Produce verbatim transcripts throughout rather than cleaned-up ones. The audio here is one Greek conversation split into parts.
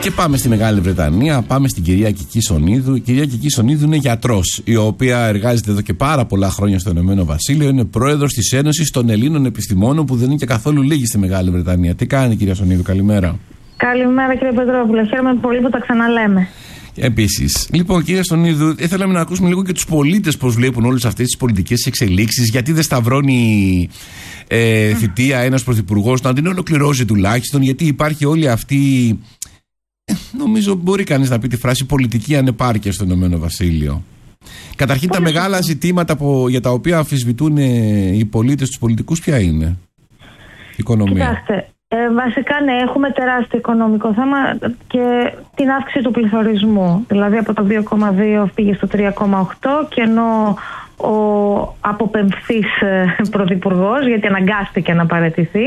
Και πάμε στη Μεγάλη Βρετανία, πάμε στην κυρία Κική Σονίδου. Η κυρία Κική Σονίδου είναι γιατρός, η οποία εργάζεται εδώ και πάρα πολλά χρόνια στο Ηνωμένο Βασίλειο. Είναι πρόεδρος της Ένωσης των Ελλήνων Επιστημόνων, που δεν είναι και καθόλου λίγοι στη Μεγάλη Βρετανία. Τι κάνει, κυρία Σονίδου, καλημέρα. Καλημέρα, κύριε Πετρόπουλο. Χαίρομαι πολύ που τα ξαναλέμε. Επίσης, λοιπόν, κύριε Σονίδου, ήθελαμε να ακούσουμε λίγο και τους πολίτες πώς βλέπουν όλες αυτές τις πολιτικές εξελίξεις. Γιατί δεν σταυρώνει ε, θητεία ένας πρωθυπουργός, να την ολοκληρώσει τουλάχιστον, γιατί υπάρχει όλη αυτή. Νομίζω μπορεί κανείς να πει τη φράση πολιτική ανεπάρκεια στο Ηνωμένο Βασίλειο. Καταρχήν, τα μεγάλα ζητήματα που, για τα οποία αμφισβητούν οι πολίτες τους πολιτικούς, ποια είναι? Η οικονομία. Κοιτάξτε, ε, βασικά ναι, έχουμε τεράστιο οικονομικό θέμα και την αύξηση του πληθωρισμού. Δηλαδή από το δύο κόμμα δύο πήγε στο τρία κόμμα οκτώ, και ενώ ο αποπεμφθής πρωθυπουργός, γιατί αναγκάστηκε να παραιτηθεί,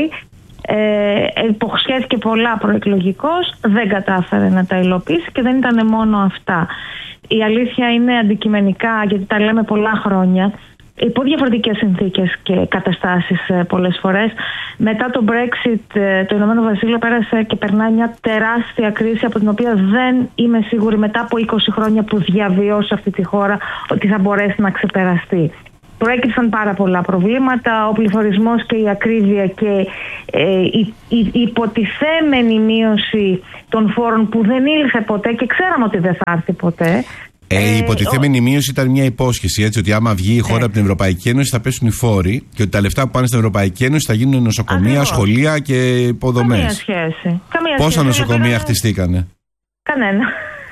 Ε, υποσχέθηκε πολλά προεκλογικώς, δεν κατάφερε να τα υλοποιήσει, και δεν ήταν μόνο αυτά. Η αλήθεια είναι αντικειμενικά, γιατί τα λέμε πολλά χρόνια, υπό διαφορετικές συνθήκες και καταστάσεις πολλές φορές. Μετά το Brexit, το Ηνωμένο Βασίλειο πέρασε και περνάει μια τεράστια κρίση, από την οποία δεν είμαι σίγουρη μετά από είκοσι χρόνια που διαβιώσει αυτή τη χώρα ότι θα μπορέσει να ξεπεραστεί. Προέκυψαν πάρα πολλά προβλήματα, ο πληθωρισμός και η ακρίβεια και ε, η, η, η υποτιθέμενη μείωση των φόρων που δεν ήλθε ποτέ και ξέραμε ότι δεν θα έρθει ποτέ. Ε, η υποτιθέμενη ο... μείωση ήταν μια υπόσχεση, έτσι, ότι άμα βγει η χώρα ε. από την Ευρωπαϊκή Ένωση θα πέσουν οι φόροι και ότι τα λεφτά που πάνε στην Ευρωπαϊκή Ένωση θα γίνουν νοσοκομεία, Ακριβώς. σχολεία και υποδομές. Καμία σχέση. Καμία Πόσα σχέση. νοσοκομεία Καμία... χτιστήκανε? Κανένα.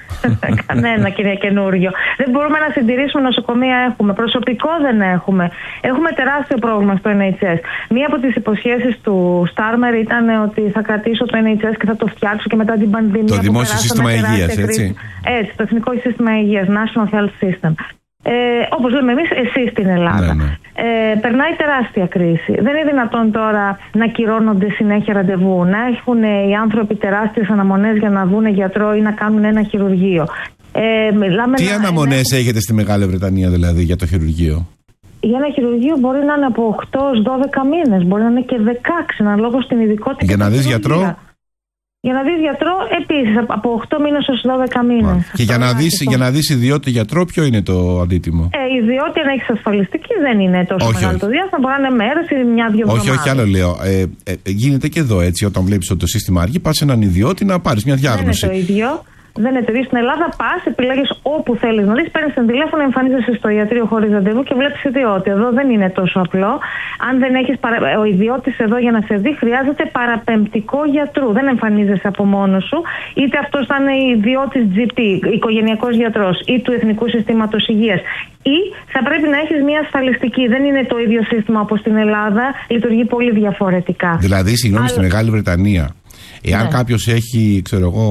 Κανένα, κυρία καινούριο. Δεν μπορούμε να συντηρήσουμε νοσοκομεία, έχουμε. Προσωπικό δεν έχουμε. Έχουμε τεράστιο πρόβλημα στο εν έιτς ες. Μία από τις υποσχέσεις του Στάρμερ ήταν ότι θα κρατήσω το εν έιτς ες και θα το φτιάξω, και μετά την πανδημία. Το δημόσιο σύστημα υγείας, έτσι. Έτσι, το εθνικό σύστημα υγείας, National Health System. Ε, όπως λέμε εμείς, εσείς στην Ελλάδα. Ναι, ναι. Ε, περνάει τεράστια κρίση. Δεν είναι δυνατόν τώρα να κυρώνονται συνέχεια ραντεβού, να έχουν οι άνθρωποι τεράστιες αναμονές για να δουν γιατρό ή να κάνουν ένα χειρουργείο. Ε, μιλάμε Τι να, αναμονές να... έχετε στη Μεγάλη Βρετανία, δηλαδή, για το χειρουργείο? Για ένα χειρουργείο μπορεί να είναι από οκτώ έως δώδεκα μήνες, μπορεί να είναι και δεκαέξι, αναλόγως στην ειδικότητα. Για να δεις γιατρό? Για να δεις γιατρό, επίσης, από οκτώ μήνες έως δώδεκα μήνες. Και για να, δεις, για να δεις ιδιότητα γιατρό, ποιο είναι το αντίτιμο? Ε, ιδιότητα να έχεις ασφαλιστική δεν είναι τόσο όχι, μεγάλο όχι. το διάστημα, μπορεί να είναι μέρες ή μια-δυο εβδομάδες. Όχι, όχι, άλλο λέω. Ε, ε, γίνεται και εδώ έτσι, όταν βλέπεις ότι το σύστημα αργεί, πας σε έναν ιδιώτη να πάρεις μια διάγνωση. Δεν είναι το ίδιο. Δεν είναι το ίδιο. Στην Ελλάδα πας, επιλέγεις όπου θέλεις να δεις, παίρνεις τον τηλέφωνο, εμφανίζεσαι στο ιατρείο χωρίς ραντεβού και βλέπεις ιδιώτη. Εδώ δεν είναι τόσο απλό. Αν δεν έχεις παρα... ο ιδιώτης εδώ για να σε δει, χρειάζεται παραπεμπτικό γιατρού. Δεν εμφανίζεσαι από μόνος σου. Είτε αυτός θα είναι ιδιώτης τζι πι, οικογενειακός γιατρός, ή του Εθνικού Συστήματος Υγείας. Ή θα πρέπει να έχεις μια ασφαλιστική. Δεν είναι το ίδιο σύστημα όπως στην Ελλάδα. Λειτουργεί πολύ διαφορετικά. Δηλαδή, συγγνώμη, Άλλο... στη Μεγάλη Βρετανία, εάν ναι. κάποιος έχει, ξέρω εγώ,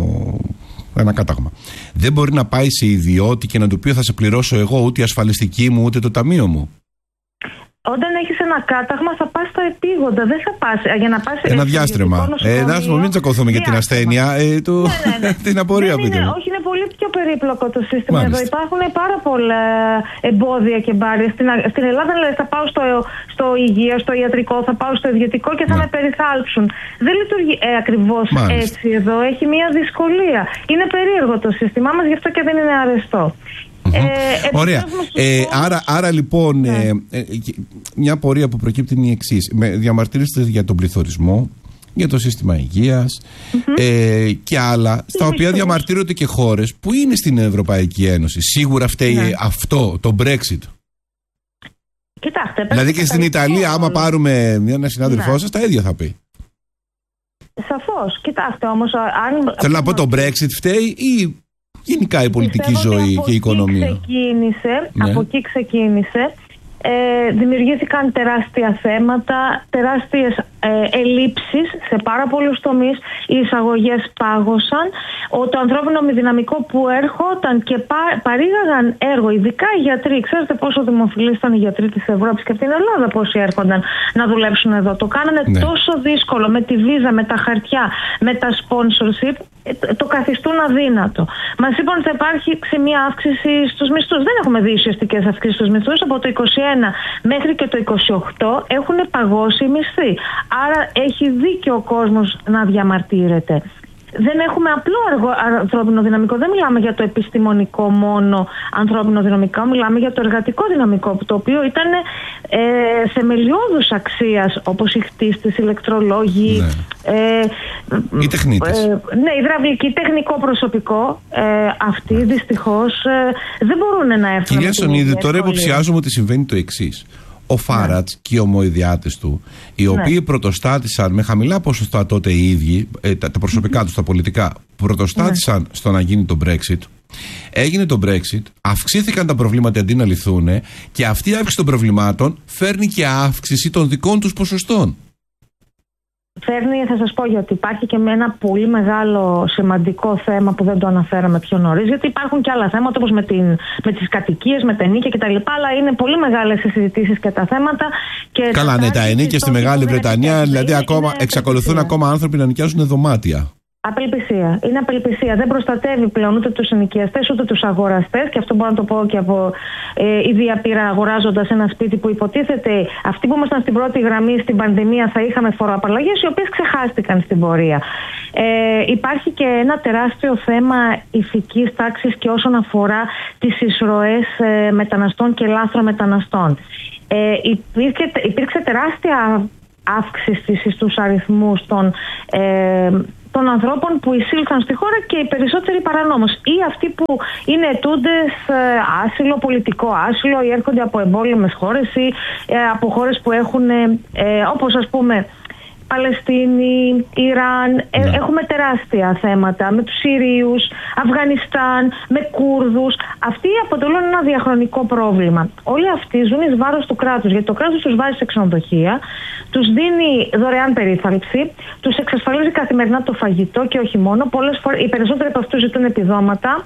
ένα κάταγμα, δεν μπορεί να πάει σε ιδιώτη και να του πει θα σε πληρώσω εγώ ούτε η ασφαλιστική μου ούτε το ταμείο μου? Όταν έχεις ένα κάταγμα θα πας στα επίγοντα, δεν θα πας για να πας. Ένα διάστρεμα. Ε, να σου μην τσακωθούμε για την ασθένεια. Ε, το... ναι, ναι, ναι. την απορία πείτε. Όχι, είναι πολύ πιο περίπλοκο το σύστημα. Μάλιστα. Εδώ υπάρχουν πάρα πολλά εμπόδια και μπάρια. Στην, στην Ελλάδα δηλαδή, θα πάω στο, στο υγεία, στο ιατρικό, θα πάω στο ιδιωτικό και θα ναι. με περιθάλψουν. Δεν λειτουργεί ε, ακριβώς έτσι εδώ. Έχει μια δυσκολία. Είναι περίεργο το σύστημά μας, γι' αυτό και δεν είναι αρεστό. Mm-hmm. Ε, Ωραία. Ε, άρα, άρα λοιπόν, ναι. ε, ε, μια πορεία που προκύπτει είναι η εξής. Διαμαρτύρεστε για τον πληθωρισμό, για το σύστημα υγείας mm-hmm. ε, και άλλα, στα οποία διαμαρτύρονται και χώρες που είναι στην Ευρωπαϊκή Ένωση. Σίγουρα φταίει ναι. αυτό, το Brexit. Κοιτάξτε, δηλαδή και στην Ιταλία, άμα πάρουμε ένα συνάδελφό ναι. σας, τα ίδια θα πει. Σαφώς. Κοιτάξτε όμως, αν... Θέλω να πω, το Brexit φταίει ή γενικά η πολιτική Πιστεύω ζωή και η οικονομία? Ξεκίνησε, ναι. Από εκεί ξεκίνησε. Ε, δημιουργήθηκαν τεράστια θέματα, τεράστιες ε, ελλείψεις σε πάρα πολλούς τομείς. Οι εισαγωγές πάγωσαν. Ο, το ανθρώπινο μη δυναμικό που έρχονταν και πα, παρήγαγαν έργο, ειδικά οι γιατροί. Ξέρετε πόσο δημοφιλείς ήταν οι γιατροί της Ευρώπης και από την Ελλάδα πόσοι έρχονταν να δουλέψουν εδώ. Το κάνανε ναι. τόσο δύσκολο με τη βίζα, με τα χαρτιά, με τα sponsorship. Το καθιστούν αδύνατο. Μας είπαν ότι θα υπάρχει μια αύξηση στους μισθούς. Δεν έχουμε δει ουσιαστικές αυξήσεις στους μισθούς. Από το είκοσι ένα μέχρι και το είκοσι οκτώ έχουν παγώσει οι μισθοί. Άρα έχει δίκιο ο κόσμος να διαμαρτύρεται. δεν έχουμε απλό αργο, ανθρώπινο δυναμικό. Δεν μιλάμε για το επιστημονικό μόνο ανθρώπινο δυναμικό, μιλάμε για το εργατικό δυναμικό, το οποίο ήταν ε, θεμελιώδους αξίας, όπως οι χτίστες, οι ηλεκτρολόγοι, ναι. ε, οι τεχνίτες. Ε, ναι, υδραυλική, τεχνικό προσωπικό. Ε, αυτοί ναι. δυστυχώς ε, δεν μπορούν να έρθουν. Κυρία Σονίδη, τώρα υποψιάζομαι ότι συμβαίνει το εξής. Ο Φάρατς ναι. και οι ομοειδιάτες του, οι οποίοι ναι. πρωτοστάτησαν με χαμηλά ποσοστά τότε οι ίδιοι, ε, τα, τα προσωπικά τους, τα πολιτικά, πρωτοστάτησαν ναι. στο να γίνει το Brexit. Έγινε το Brexit, αυξήθηκαν τα προβλήματα αντί να λυθούν, και αυτή η αύξηση των προβλημάτων φέρνει και αύξηση των δικών τους ποσοστών. Φέρνει, θα σας πω, γιατί υπάρχει και με ένα πολύ μεγάλο σημαντικό θέμα που δεν το αναφέραμε πιο νωρίς, γιατί υπάρχουν και άλλα θέματα όπως με, την, με τις κατοικίες, με τα ενίκια κτλ. Αλλά είναι πολύ μεγάλες οι συζητήσεις και τα θέματα. Και καλά, ναι, τα ενίκια στη Μεγάλη Βρετανία, δηλαδή ακόμα, εξακολουθούν ακόμα άνθρωποι να νοικιάζουν δωμάτια. Απελπισία. Είναι απελπισία. Δεν προστατεύει πλέον ούτε τους ενοικιαστές ούτε τους αγοραστές, και αυτό μπορώ να το πω και από ε, ίδια πείρα, αγοράζοντας ένα σπίτι που υποτίθεται αυτοί που ήμασταν στην πρώτη γραμμή στην πανδημία θα είχαμε φοροαπαλλαγές, οι οποίες ξεχάστηκαν στην πορεία. Ε, υπάρχει και ένα τεράστιο θέμα ηθικής τάξης και όσον αφορά τις εισρωές ε, μεταναστών και λάθρομεταναστών. Ε, υπήρξε, υπήρξε τεράστια αύξηση στους αριθμούς των ε, των ανθρώπων που εισήλθαν στη χώρα, και οι περισσότεροι παρανόμως, ή αυτοί που είναι ετούντες άσυλο, πολιτικό άσυλο, ή έρχονται από εμπόλεμες χώρες ή ε, από χώρες που έχουν ε, όπως ας πούμε Παλαιστίνη, Ιράν. Ε, ναι. Έχουμε τεράστια θέματα με τους Συρίους, Αφγανιστάν, με Κούρδους. Αυτοί αποτελούν ένα διαχρονικό πρόβλημα. Όλοι αυτοί ζουν εις βάρος του κράτους, γιατί το κράτος τους βάζει σε ξενοδοχεία, τους δίνει δωρεάν περίθαλψη, τους εξασφαλίζει καθημερινά το φαγητό και όχι μόνο. Πολλές φορές, οι περισσότεροι από αυτούς ζητούν επιδόματα.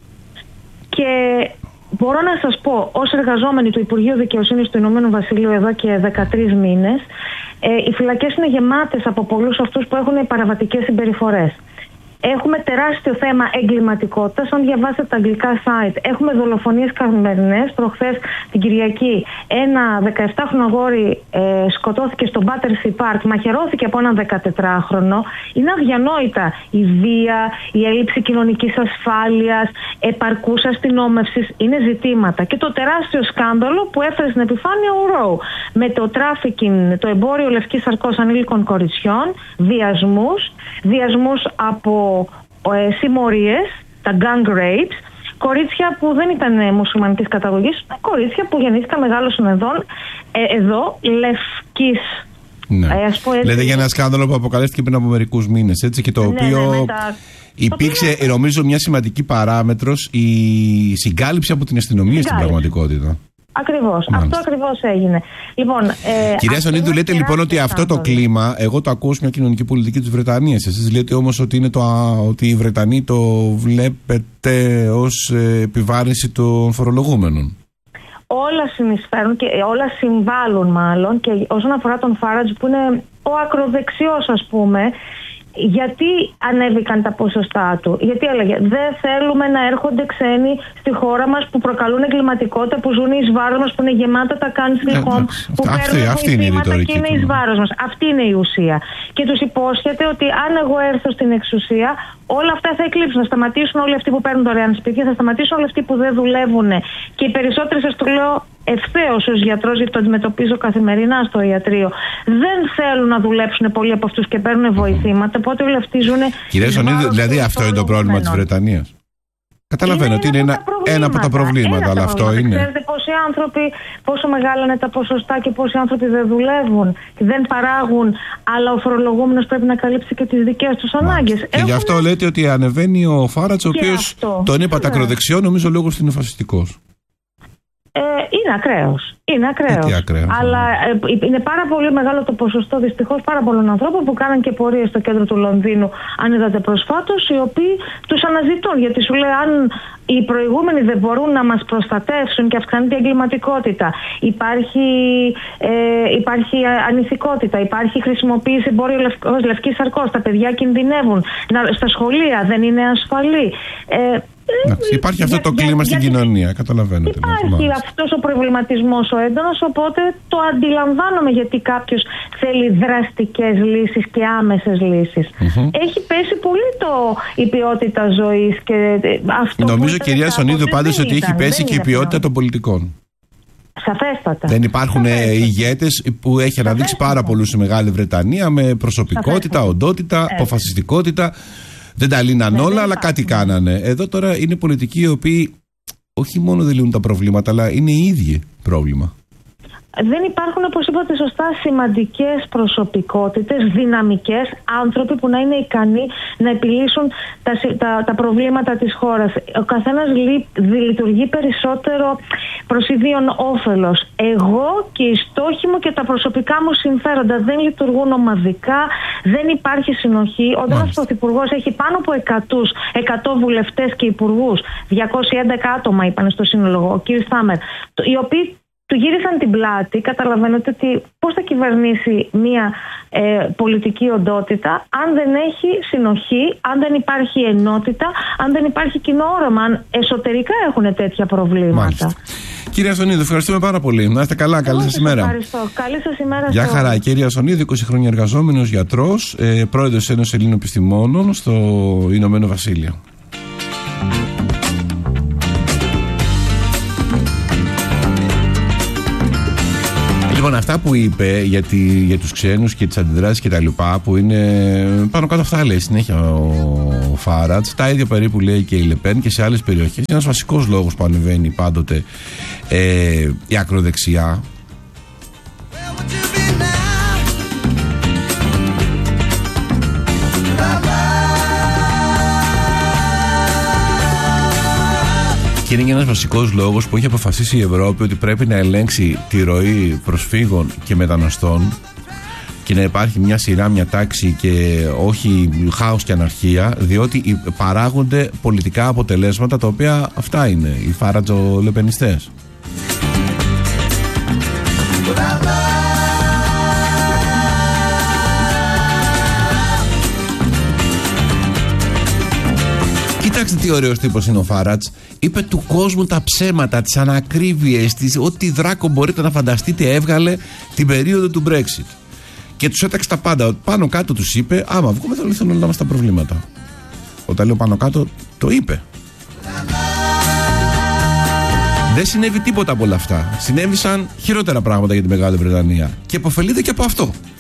Και μπορώ να σας πω, ως εργαζόμενοι του Υπουργείου Δικαιοσύνης του Ηνωμένου Βασιλείου εδώ και δεκατρείς μήνες, ε, οι φυλακές είναι γεμάτες από πολλούς αυτούς που έχουν παραβατικές συμπεριφορές. Έχουμε τεράστιο θέμα εγκληματικότητας. Αν διαβάσετε τα αγγλικά site, έχουμε δολοφονίες καθημερινές. Προχθές την Κυριακή, ένα δεκαεπτάχρονο αγόρι ε, σκοτώθηκε στο Battersea Park, μαχαιρώθηκε από έναν δεκατετράχρονο. Είναι αδιανόητα η βία, η έλλειψη κοινωνικής ασφάλειας, επαρκούς αστυνόμευσης. Είναι ζητήματα. Και το τεράστιο σκάνδαλο που έφερε στην επιφάνεια ο Ροου, με το τράφικινγκ, το εμπόριο λευκής σαρκός ανήλικων κοριτσιών, βιασμούς, βιασμούς από ε, συμμορίες, τα gang rapes, κορίτσια που δεν ήταν μουσουλμανικής καταγωγής, κορίτσια που γεννήθηκαν, μεγάλωσαν εδώ, ε, εδώ λευκής. Ναι. Ε, ας πω έτσι. Λέτε για ένα σκάνδαλο που αποκαλέστηκε πριν από μερικούς μήνες, έτσι, και το ναι, οποίο ναι, τα... υπήρξε, το οποίο... νομίζω, μια σημαντική παράμετρος, η συγκάλυψη από την αστυνομία στην πραγματικότητα. Ακριβώς. Αυτό ακριβώς έγινε. Λοιπόν, ε, κυρία Σονίδου, λέτε λοιπόν ότι αυτό το κλίμα, εγώ το ακούω μια κοινωνική πολιτική της Βρετανίας. Εσείς λέτε όμως ότι, είναι το, ότι οι Βρετανοί το βλέπετε ως ε, επιβάρυνση των φορολογούμενων. Όλα συνεισφέρουν και όλα συμβάλλουν μάλλον, και όσον αφορά τον Φάρατζ που είναι ο ακροδεξιός, ας πούμε, γιατί ανέβηκαν τα ποσοστά του? Γιατί έλεγε δεν θέλουμε να έρχονται ξένοι στη χώρα μας που προκαλούν εγκληματικότητα, που ζουν εις βάρος μας, που είναι γεμάτα τα country home, που παίρνουν βοηθήματα και είναι εις βάρος μας. Αυτή είναι η ουσία. Και τους υπόσχεται ότι αν εγώ έρθω στην εξουσία, όλα αυτά θα εκλείψουν. Θα σταματήσουν όλοι αυτοί που παίρνουν δωρεάν σπίτια, θα σταματήσουν όλοι αυτοί που δεν δουλεύουν. Και οι περισσότεροι, σας το λέω ευθέως ως γιατρός, γιατί το αντιμετωπίζω καθημερινά στο ιατρείο, δεν θέλουν να δουλέψουν πολλοί από αυτούς και παίρνουν βοηθήματα. Οπότε όλοι αυτοί ζουν. Κυρία Σονίδου, δηλαδή αυτό είναι το πρόβλημα της Βρετανίας. Καταλαβαίνω ότι είναι ένα, ένα από τα προβλήματα, αλλά αυτό είναι. Ξέρετε πόσοι άνθρωποι, πόσο μεγάλα είναι τα ποσοστά και πόσοι άνθρωποι δεν δουλεύουν, δεν παράγουν, αλλά ο φορολογούμενος πρέπει να καλύψει και τις δικές τους ανάγκες. Και Έχουμε... γι' αυτό λέτε ότι ανεβαίνει ο Φάρατς, ο οποίος τον είπατε ακροδεξιό, νομίζω λόγω ότι είναι φασιστικός. Ε, είναι ακραίος. Είναι ακραίος. ακραίος. Αλλά ε, είναι πάρα πολύ μεγάλο το ποσοστό, δυστυχώς, πάρα πολλών ανθρώπων που κάναν και πορείες στο κέντρο του Λονδίνου, αν είδατε προσφάτως, οι οποίοι τους αναζητούν. Γιατί σου λέει, αν οι προηγούμενοι δεν μπορούν να μας προστατεύσουν και αυξάνει την εγκληματικότητα, υπάρχει, ε, υπάρχει ανηθικότητα, υπάρχει χρησιμοποίηση εμπόριο λευκής σαρκός, τα παιδιά κινδυνεύουν, στα σχολεία δεν είναι ασφαλή. Ε, Εντάξει, υπάρχει αυτό για, το κλίμα για, στην για, κοινωνία, καταλαβαίνετε. Υπάρχει αυτός ο προβληματισμός ο έντονος, οπότε το αντιλαμβάνομαι γιατί κάποιος θέλει δραστικές λύσεις και άμεσες λύσεις. Mm-hmm. Έχει πέσει πολύ το, η ποιότητα ζωής και αυτό. Νομίζω, κυρία Σονίδου, πάντως ότι έχει πέσει και η ποιότητα των πολιτικών. Σαφέστατα. Δεν υπάρχουν ηγέτες που έχει αναδείξει πάρα πολλούς στη Μεγάλη Βρετανία με προσωπικότητα, Σαφέστατα. οντότητα, Έτσι. αποφασιστικότητα. Δεν τα λύναν όλα, αλλά υπάρχουν. κάτι κάνανε. Εδώ τώρα είναι πολιτικοί οι οποίοι όχι μόνο δεν λύνουν τα προβλήματα, αλλά είναι οι ίδιοι πρόβλημα. Δεν υπάρχουν, όπως είπατε σωστά, σημαντικές προσωπικότητες, δυναμικές, άνθρωποι που να είναι ικανοί να επιλύσουν τα, τα, τα προβλήματα της χώρας. Ο καθένας λει, λειτουργεί περισσότερο προς ιδίον όφελος. Εγώ και οι στόχοι μου και τα προσωπικά μου συμφέροντα δεν λειτουργούν ομαδικά, δεν υπάρχει συνοχή. Ο ένας πρωθυπουργός έχει πάνω από εκατό βουλευτές και υπουργούς, διακόσια έντεκα άτομα είπαν στο σύνολο, ο κ. Στάμερ, οι οποίοι του γύρισαν την πλάτη. Καταλαβαίνετε ότι πώς θα κυβερνήσει μια ε, πολιτική οντότητα αν δεν έχει συνοχή, αν δεν υπάρχει ενότητα, αν δεν υπάρχει κοινό όραμα, αν εσωτερικά έχουν τέτοια προβλήματα. Μάλιστα. Κυρία Σονίδου, ευχαριστούμε πάρα πολύ. Να είστε καλά, καλή σας ημέρα. Ευχαριστώ. Καλή σας ημέρα. Γεια χαρά. Η κυρία Σονίδου, είκοσι χρόνια εργαζόμενος γιατρός, ε, πρόεδρος Ένωσης Ελλήνων Επιστημόνων στο Ηνωμένο Βασίλειο. Λοιπόν, αυτά που είπε για, τη, για τους ξένους και τις αντιδράσεις και τα λοιπά, που είναι πάνω κάτω, αυτά λέει συνέχεια ο Φάρατς, τα ίδια περίπου λέει και η Λεπέν και σε άλλες περιοχές. Είναι ένας βασικός λόγος που ανεβαίνει πάντοτε ε, η ακροδεξιά. Και είναι και ένας βασικός λόγος που έχει αποφασίσει η Ευρώπη ότι πρέπει να ελέγξει τη ροή προσφύγων και μεταναστών και να υπάρχει μια σειρά, μια τάξη και όχι χάος και αναρχία, διότι παράγονται πολιτικά αποτελέσματα τα οποία αυτά είναι οι φάρατζο-λεπενιστές. Κοιτάξτε τι ωραίος τύπος είναι ο Φάρατς. Είπε του κόσμου τα ψέματα, τις ανακρίβειες, τις, ό,τι δράκο μπορείτε να φανταστείτε έβγαλε την περίοδο του Brexit. Και τους έταξε τα πάντα. Πάνω κάτω τους είπε, άμα βγούμε θα λυθούν όλα μας τα προβλήματα. Όταν λέω πάνω κάτω, το είπε. Δεν συνέβη τίποτα από όλα αυτά. Συνέβησαν χειρότερα πράγματα για τη Μεγάλη Βρετανία. Και υποφελείται και από αυτό.